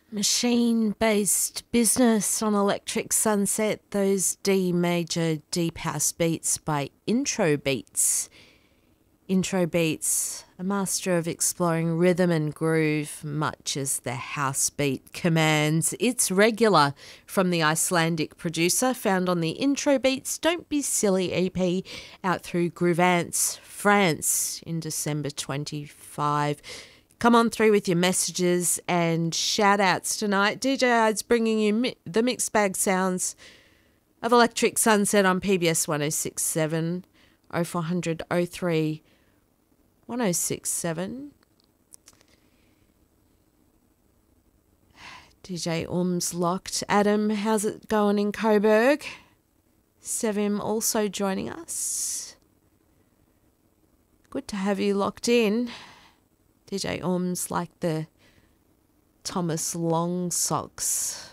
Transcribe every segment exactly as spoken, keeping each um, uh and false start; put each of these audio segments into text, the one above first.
Machine-based business on Electric Sunset, those D major deep house beats by Intro Beats. Intro Beats, a master of exploring rhythm and groove, much as the house beat commands. It's regular from the Icelandic producer, found on the Intro Beats Don't Be Silly E P, out through Groovance, France in December twenty-five. Come on through with your messages and shout-outs tonight. D J Ides bringing you mi- the mixed bag sounds of Electric Sunset on P B S one oh six point seven, oh four hundred oh three one oh six point seven. D J Um's locked. Adam, how's it going in Coburg? Sevim also joining us. Good to have you locked in. D J Um's like the Thomas Long socks.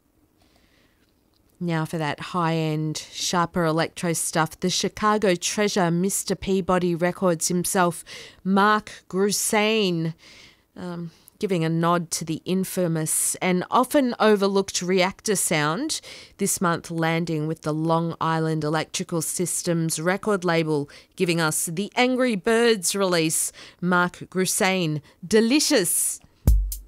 Now for that high-end, sharper electro stuff, the Chicago treasure, Mister Peabody Records himself, Mark Grusain, um, giving a nod to the infamous and often overlooked Reactor sound, this month landing with the Long Island Electrical Systems record label, giving us the Angry Birds release, Mark Grusain, Delicious.